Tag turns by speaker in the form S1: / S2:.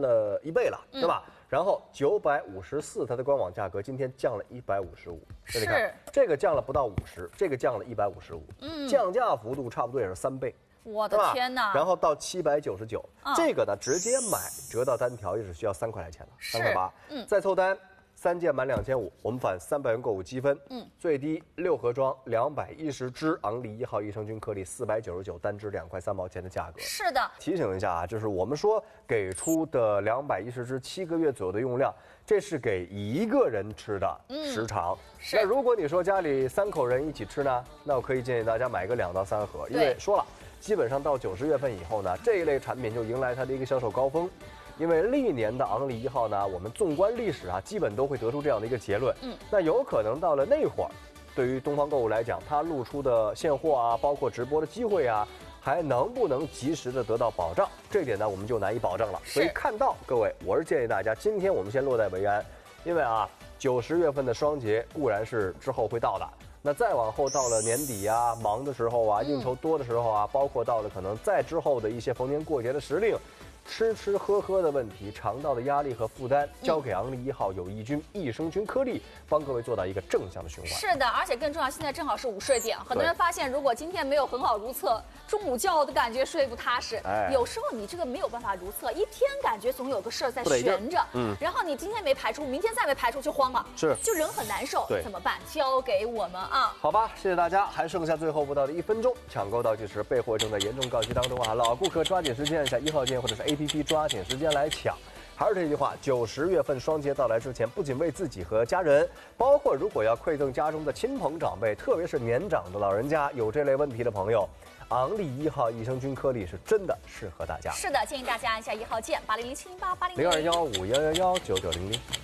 S1: 了1倍了，对吧？然后954它的官网价格今天降了155，你看这个降了不到50，这个降了155，降价幅度差不多也是3倍。
S2: 我的天哪！
S1: 然后到799，这个呢直接买折到单条也只需要3块来钱了，3块8。再凑单，3件满2500，我们返300元购物积分。最低6盒装210支昂利1号益生菌颗粒499，单支2块3毛钱的价格。
S2: 是的，
S1: 提醒一下啊，就是我们说给出的210支7个月左右的用量，这是给1个人吃的时长。那如果你说家里3口人一起吃呢，那我可以建议大家买个2到3盒，因为说了。基本上到90月份以后呢，这一类产品就迎来它的一个销售高峰，因为历年的昂利1号呢，我们纵观历史啊，基本都会得出这样的一个结论。那有可能到了那会儿，对于东方购物来讲，它露出的现货啊，包括直播的机会啊，还能不能及时的得到保障，这点呢我们就难以保证了。所以看到各位，我是建议大家，今天我们先落袋为安，因为啊，90月份的双节固然是之后会到的。那再往后到了年底啊，忙的时候啊，应酬多的时候啊，包括到了可能再之后的一些逢年过节的时令，吃吃喝喝的问题，肠道的压力和负担，交给昂利1号有益菌益生菌颗粒，帮各位做到一个正向的循环。
S2: 是的，而且更重要，现在正好是午睡点，很多人发现，如果今天没有很好如厕，中午觉的感觉睡不踏实。有时候你这个没有办法如厕，一天感觉总有个事儿在悬着，然后你今天没排出，明天再没排出就慌了，就人很难受，怎么办？交给我们啊！
S1: 好吧，谢谢大家，还剩下最后不到的1分钟，抢购倒计时，备货正在严重告急当中啊！老顾客抓紧时间按下1号键或者是 APP 抓紧时间来抢。还是这句话，90月份双节到来之前，不仅为自己和家人，包括如果要馈赠家中的亲朋长辈，特别是年长的老人家有这类问题的朋友，昂利1号益生菌颗粒是真的适合大家。
S2: 是的，建议大家按下1号键，80070880021511199900。